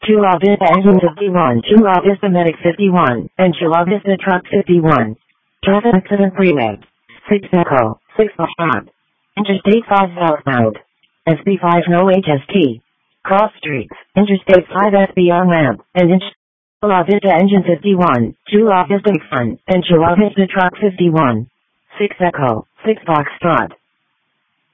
Chula Vista Engine 51, Chula Vista Medic 51, and Chula Vista Truck 51. Traffic accident pre-med. 6 Echo, 6 Foxtrot. Interstate 5 southbound. SB5 no HST. Cross streets, Interstate 5 SB on ramp, and Chula Vista Engine 51, Chula Vista Fun, and Chula Vista Truck 51. 6 Echo, 6 Foxtrot.